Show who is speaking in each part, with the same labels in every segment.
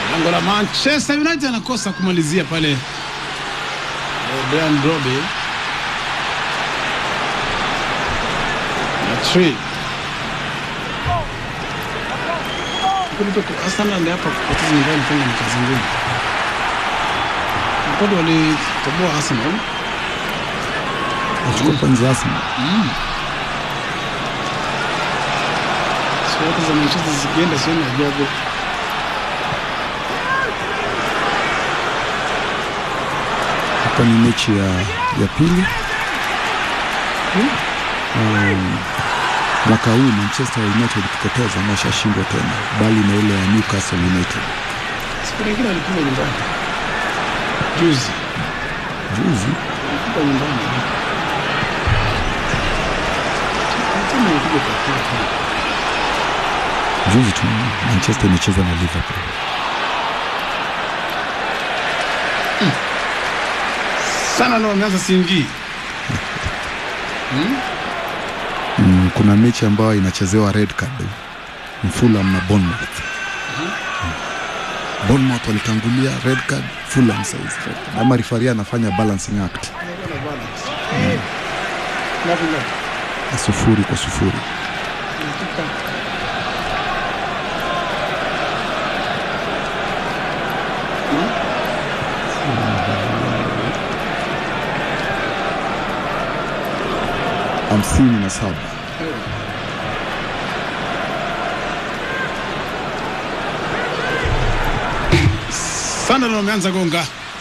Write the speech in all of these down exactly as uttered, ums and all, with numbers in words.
Speaker 1: Lango la Manchester United anakosa kumalizia pale Brian Robbie. Na three. Kutoka Arsenal ndio hapa kupoteza nyumbani kwenye mchezo ngumu. Kwa hiyo walitoboa Arsenal.
Speaker 2: Wachukua points Arsenal.
Speaker 1: Mm. Sio za Manchester zikienda sio na ajabu.
Speaker 2: Hapa ni mechi ya ya pili.
Speaker 1: Hmm?
Speaker 2: Um, mwaka huu Manchester United kupoteza na shashindwa tena, bali na ile ya Newcastle United.
Speaker 1: Siku nyingine alikuwa nyumbani. Juzi.
Speaker 2: Juzi
Speaker 1: Alikuwa nyumbani. Timu ilikuwa kwa
Speaker 2: Juzi tu Manchester imecheza na Liverpool.
Speaker 1: Mm. Sana leo ameanza singi.
Speaker 2: Mm? Mm, kuna mechi ambayo inachezewa red card. Fulham na Bournemouth. Uh-huh. Mm. Bournemouth walitangulia red card, Fulham says red card. Ama referee anafanya balancing act.
Speaker 1: Mm. Ngapi?
Speaker 2: Sufuri kwa sufuri. hamsini na saba.
Speaker 1: Sana leo ameanza gonga.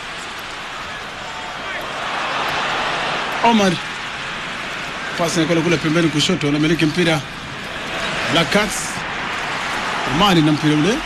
Speaker 1: Omar. Pasi kule kule pembeni kushoto, anamiliki mpira. Black Cats. Omar na mpira ule.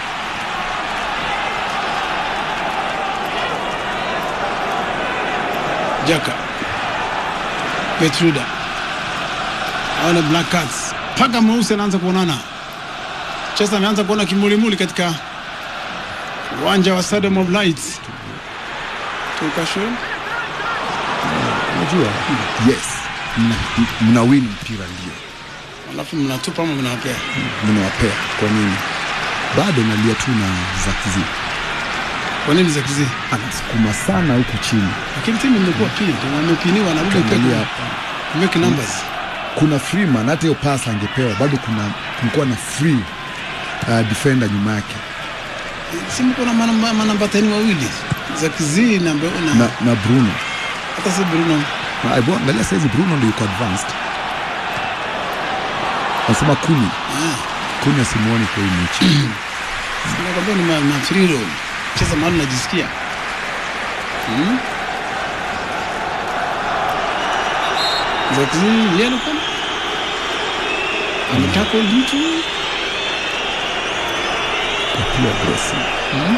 Speaker 1: Jaka. Petruda. Wale Black Cats. Paka mweusi anaanza kuonana. Chester ameanza kuona kimulimuli katika uwanja wa Stadium of Light. Tukasho.
Speaker 2: Unajua? Yes. Mna win mpira ndio.
Speaker 1: Alafu mnatupa ama mnawapea?
Speaker 2: Mnawapea. Kwa nini? Bado nalia tu na Zakizi.
Speaker 1: Kwa nini Zakizi?
Speaker 2: Anasukuma sana huku chini.
Speaker 1: Lakini timu imekuwa pia wamepiniwa na rudi pia. Make numbers.
Speaker 2: Kuna Freeman, hata hiyo pass angepewa bado kuna kulikuwa na free uh, defender nyuma yake.
Speaker 1: Simu kuna manamba tani wawili. Zakizi na, na
Speaker 2: na na Bruno.
Speaker 1: Hata si Bruno.
Speaker 2: Na aibu angalia saizi Bruno ndio yuko advanced. Nasema Kuni.
Speaker 1: Ah.
Speaker 2: Kuni asimuone kwa hii mechi.
Speaker 1: Sina kwamba ni ma, ma free roll. Cheza mahali najisikia. Hmm? Zakizi yellow card. Ametaka mtu.
Speaker 2: Kapia aggressive.
Speaker 1: Hmm?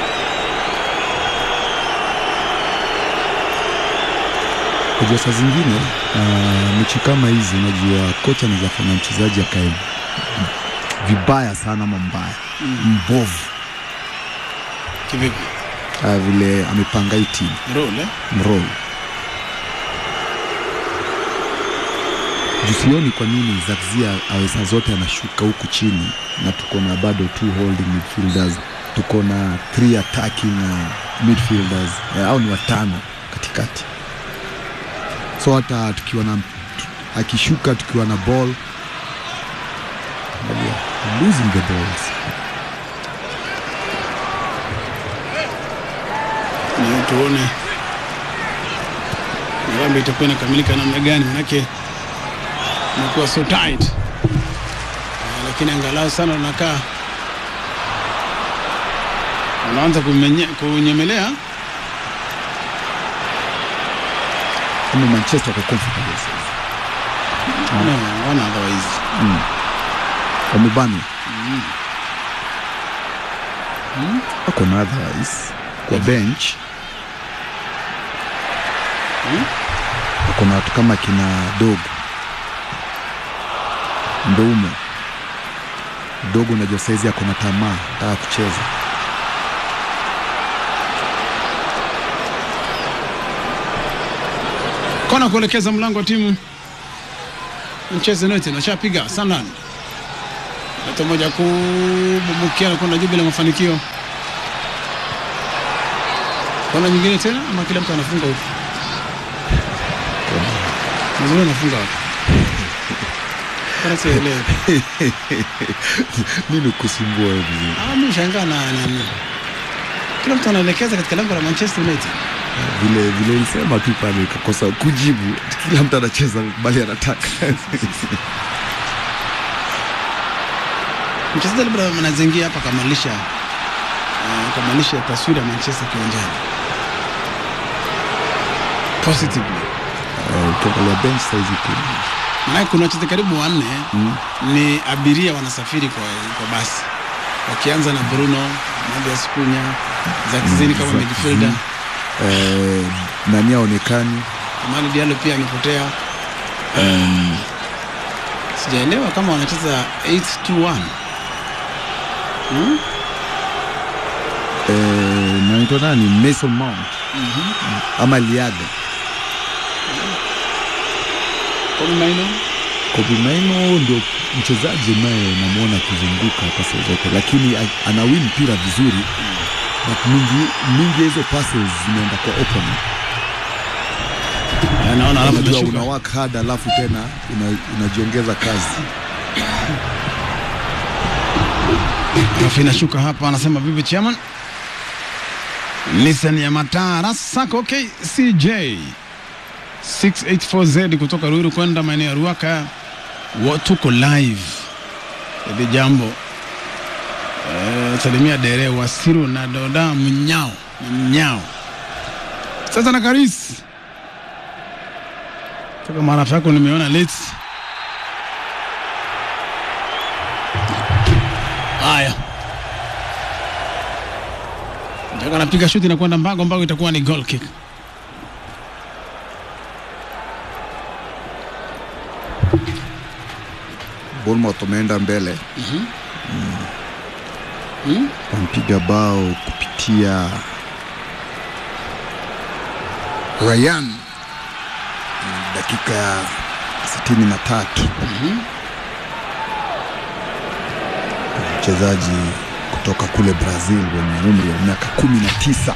Speaker 2: Kwa saa zingine uh, mechi kama hizi unajua kocha anaweza fanya mchezaji akae vibaya sana ama mbaya. Mm. Mbovu.
Speaker 1: Kivipi?
Speaker 2: Uh, vile amepanga hii timu.
Speaker 1: Roll eh?
Speaker 2: Roll. Jusioni kwa nini Zakzia aweza zote anashuka huku chini na tuko na bado two holding midfielders, tuko na three attacking uh, midfielders uh, au ni watano katikati. So hata tukiwa na akishuka tukiwa na ball losing the balls.
Speaker 1: Ni tuone Ngamba itakuwa inakamilika namna gani, manake inakuwa so tight. Lakini angalau sana unakaa unaanza kunyemelea
Speaker 2: kama Manchester kwa comfortable sasa.
Speaker 1: No, wana otherwise.
Speaker 2: Mm. Wamebani.
Speaker 1: Mm.
Speaker 2: Mm. Wako na otherwise kwa bench.
Speaker 1: Mm.
Speaker 2: Wako na watu kama kina Dogo. Ndoumo. Dogo na Josezi yako na tamaa taka kucheza.
Speaker 1: Kona kuelekeza mlango wa timu Manchester United washapiga Sunderland. Hata moja kubumukia na kuna jibu la mafanikio. Kuna nyingine tena ama kila mtu anafunga huko? Mzee anafunga wapi? Kana sielewi.
Speaker 2: Nini kusumbua hivi?
Speaker 1: Ah, mimi shangaa na nani. Kila mtu anaelekeza katika lango la Manchester United.
Speaker 2: Vile vile ilisema tu pale kakosa kujibu. Kila mtu anacheza bali anataka.
Speaker 1: Mchezaji labda mnazengia hapa kamalisha uh, kamalisha taswira ya Manchester kiwanjani. Positively.
Speaker 2: Ukiangalia bench size tu.
Speaker 1: Na kuna wachezaji karibu wanne mm. ni abiria wanasafiri kwa kwa basi. Wakianza na Bruno, Matheus Cunha, Zakzini mm, kama midfielder.
Speaker 2: Eh, nani aonekani?
Speaker 1: Amani Diallo pia amepotea.
Speaker 2: Um,
Speaker 1: sijaelewa kama wanacheza eight two one. Hmm?
Speaker 2: Eh, naitwa nani? Mason Mount.
Speaker 1: Mhm. Mm
Speaker 2: ama Liaga.
Speaker 1: Kobe Maino.
Speaker 2: Kobe Maino ndio mchezaji naye namuona kuzunguka pasi zote, lakini ana win mpira vizuri. Mm. But mingi mingi hizo passes zinaenda kwa opponent.
Speaker 1: Anaona alafu
Speaker 2: una work hard alafu tena unajiongeza kazi.
Speaker 1: Alafu inashuka hapa, anasema vipi chairman? Listen ya Matara Sako okay, C J six eight four Z kutoka Ruiru kwenda maeneo ya Ruaka. Tuko live. Hili jambo. Eh, salimia Dere Wasiru na Doda Mnyao. Mnyao. Sasa na Karis. Toka marafa yako nimeona late. Haya. Jaga anapiga shuti na kwenda Mbago, Mbago itakuwa ni goal kick.
Speaker 2: Bournemouth wameenda mbele.
Speaker 1: Mhm.
Speaker 2: Mm mm. Wampiga bao kupitia Ryan dakika sitini na tatu.
Speaker 1: Mhm.
Speaker 2: Mchezaji kutoka kule Brazil mwenye umri wa miaka kumi na tisa.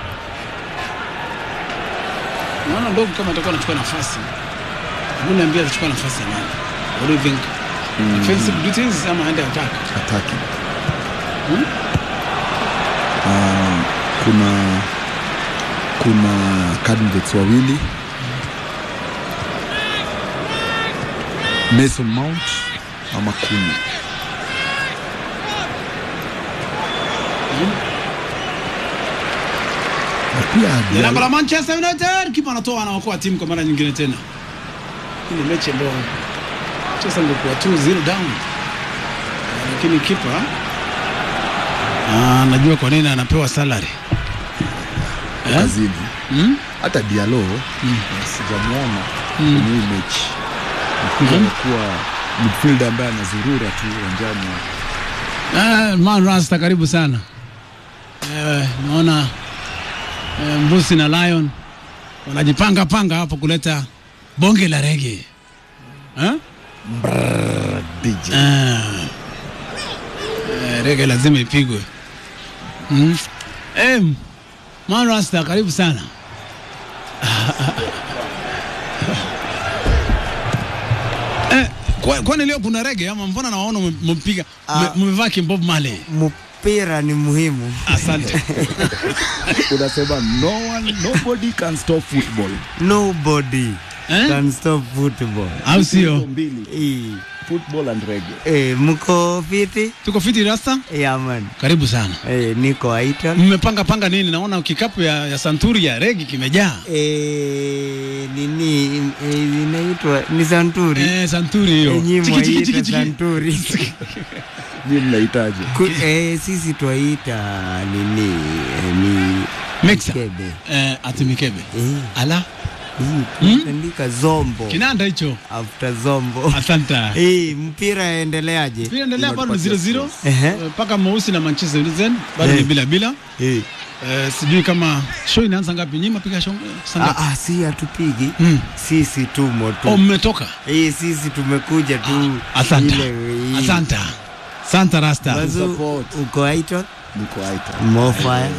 Speaker 1: Naona ndogo kama atakuwa anachukua nafasi. Hebu niambie atachukua nafasi ya nani? What do you think? Mm. Defensive duties ama hand attack?
Speaker 2: Attacking.
Speaker 1: Hmm?
Speaker 2: Uh, kuna kuna candidates wawili. Mason Mount ama Cunha.
Speaker 1: Hmm?
Speaker 2: Pia
Speaker 1: Lango la Manchester United, kipa anatoa anaokoa timu kwa mara nyingine tena. Hii mechi ambayo Manchester ilikuwa two zero down. Lakini kipa ah, najua kwa nini anapewa salary.
Speaker 2: Kazini.
Speaker 1: Hmm?
Speaker 2: Hata Diallo
Speaker 1: hmm.
Speaker 2: sijamuona
Speaker 1: hmm.
Speaker 2: kwenye hii mechi. Hmm. Kwa midfielder ambaye anazurura tu uwanjani.
Speaker 1: Ah, Man Rasta karibu sana. Eh, naona eh, Mbusi na Lion wanajipanga panga hapo kuleta bonge la reggae. Eh?
Speaker 2: Brrr, D J.
Speaker 1: Ah. Eh, reggae lazima ipigwe. Mm. Eh, Man Rasta karibu sana. eh, kwa kwani leo kuna reggae ama mbona nawaona mpiga mmevaa Bob Marley?
Speaker 3: Mpira ni muhimu.
Speaker 1: Asante.
Speaker 2: Unasema no one, nobody can stop football.
Speaker 3: Nobody
Speaker 1: eh?
Speaker 3: can stop football.
Speaker 1: Au sio?
Speaker 3: Eh,
Speaker 2: football and reggae.
Speaker 3: Eh, mko fiti?
Speaker 1: Tuko fiti Rasta?
Speaker 3: Yeah man.
Speaker 1: Karibu sana.
Speaker 3: Eh, niko Aiton.
Speaker 1: Mmepanga panga nini? Naona kikapu ya, ya Santuri ya reggae kimejaa.
Speaker 3: Eh, nini eh, inaitwa ni Santuri.
Speaker 1: Eh, Santuri hiyo.
Speaker 3: Eh, chiki chiki chiki Santuri.
Speaker 2: Nini mnahitaji?
Speaker 3: Eh, sisi tuaita nini eh, ni
Speaker 1: Mixa.
Speaker 3: Mikebe.
Speaker 1: Eh, ati Mikebe.
Speaker 3: Eh.
Speaker 1: Ala.
Speaker 3: Hii tuandika Zombo.
Speaker 1: Kinanda hicho.
Speaker 3: After Zombo.
Speaker 1: Asante.
Speaker 3: Eh, mpira endeleaje?
Speaker 1: Mpira endelea bado zero zero.
Speaker 3: Eh.
Speaker 1: Paka Mweusi na Manchester United bado ni bila bila.
Speaker 3: Eh.
Speaker 1: Eh, sijui kama show inaanza ngapi, nyinyi mapiga show
Speaker 3: sana. Ah, ah, si hatupigi.
Speaker 1: Mm.
Speaker 3: Sisi tumo tu.
Speaker 1: Oh, mmetoka?
Speaker 3: Eh, sisi tumekuja tu.
Speaker 1: Ah, asante. Asante. Santa Rasta.
Speaker 3: Uko Aiton?
Speaker 2: Niko Aiton.
Speaker 3: More fire.
Speaker 2: More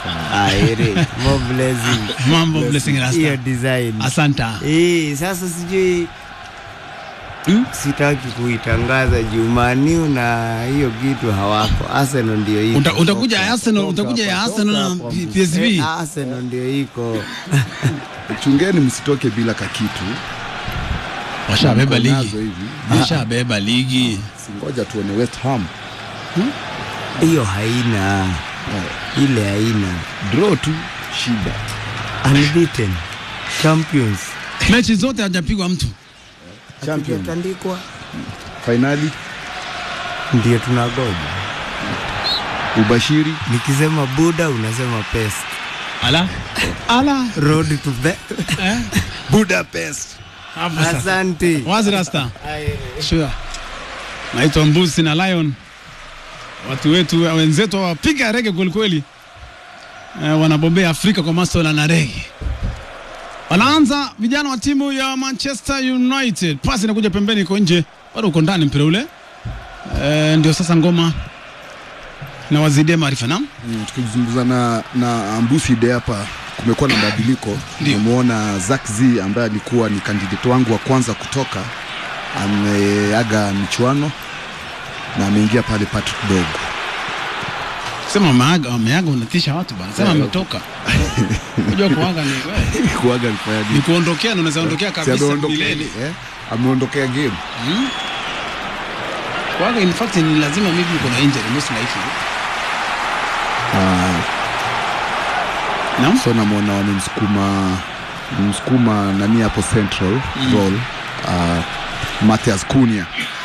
Speaker 3: Ah, Eric, more blessing.
Speaker 1: Mambo blessing rasta.
Speaker 3: Hiyo design.
Speaker 1: Asanta.
Speaker 3: Eh, sasa sijui
Speaker 1: Hmm?
Speaker 3: sitaki kuitangaza Jumani na hiyo kitu hawako. Arsenal ndio iko.
Speaker 1: Uta, utakuja ya Arsenal, utakuja ya Arsenal na P S V.
Speaker 3: Eh, Arsenal ndio iko.
Speaker 2: Chungeni msitoke bila kakitu.
Speaker 1: Washabeba ligi.
Speaker 2: hivi.
Speaker 1: Washabeba ligi.
Speaker 2: Singoja tuone West Ham.
Speaker 3: Hiyo haina. Ile haina.
Speaker 2: Draw tu shida.
Speaker 3: Unbeaten. Champions.
Speaker 1: Mechi zote hajapigwa mtu.
Speaker 2: Champion.
Speaker 3: Tandikwa.
Speaker 2: Finali
Speaker 3: Ndio tunagoja.
Speaker 2: ubashiri.
Speaker 3: Nikisema Buddha unasema pest.
Speaker 1: Ala. Ala.
Speaker 3: Road to the
Speaker 1: Eh?
Speaker 2: Budapest.
Speaker 1: Hapo sasa.
Speaker 3: Asante.
Speaker 1: Wazi rasta. Sure. Naitwa Mbusi na Lion. Watu wetu wenzetu wapiga rege kweli kweli. Eh, wanabobea Afrika kwa masuala na rege. Wanaanza vijana wa timu ya Manchester United. Pasi inakuja pembeni, iko nje. Bado uko ndani mpira ule. Eh, ndio sasa ngoma na wazidia maarifa na
Speaker 2: Mm, tukizungumza na na Mbusi de hapa, kumekuwa na mabadiliko. Nimeona Zakzi ambaye alikuwa ni candidate wangu wa kwanza kutoka ameaga michuano na ameingia pale Patrick Dog.
Speaker 1: sema maaga wameaga, unatisha watu bana. Sema ametoka. Unajua kuaga ni wewe.
Speaker 2: Kuaga alifanya
Speaker 1: Ni
Speaker 2: nini?
Speaker 1: kuondokea na unaweza ondokea kabisa milele.
Speaker 2: Eh? Ameondokea game.
Speaker 1: Hmm? Kuaga in fact ni lazima maybe uko na injury most likely.
Speaker 2: Ah,
Speaker 1: Naam.
Speaker 2: so namuona wamemsukuma msukuma nani hapo central mm. role uh, Matthias Cunha